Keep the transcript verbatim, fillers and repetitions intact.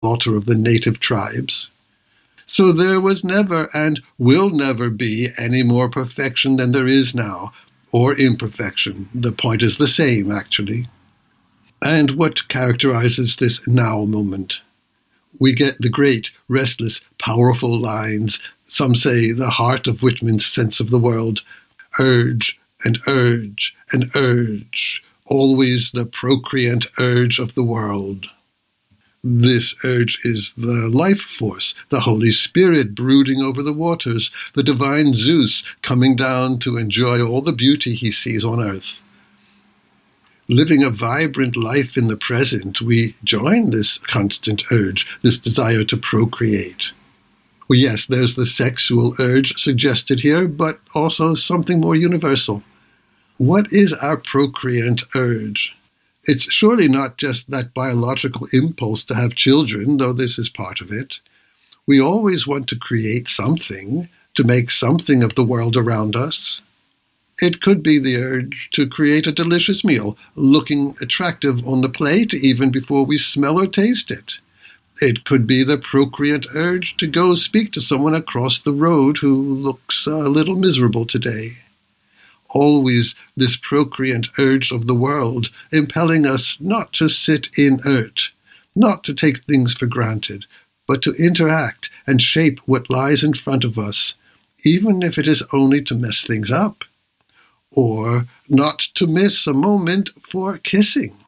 slaughter of the native tribes. So there was never and will never be any more perfection than there is now, or imperfection. The point is the same, actually. And what characterizes this now moment? We get the great, restless, powerful lines, some say the heart of Whitman's sense of the world, urge and urge and urge, always the procreant urge of the world. This urge is the life force, the Holy Spirit brooding over the waters, the divine Zeus coming down to enjoy all the beauty he sees on earth. Living a vibrant life in the present, we join this constant urge, this desire to procreate. Well, yes, there's the sexual urge suggested here, but also something more universal. What is our procreant urge? It's surely not just that biological impulse to have children, though this is part of it. We always want to create something, to make something of the world around us. It could be the urge to create a delicious meal, looking attractive on the plate even before we smell or taste it. It could be the procreant urge to go speak to someone across the road who looks a little miserable today. Always this procreant urge of the world, impelling us not to sit inert, not to take things for granted, but to interact and shape what lies in front of us, even if it is only to mess things up, or not to miss a moment for kissing.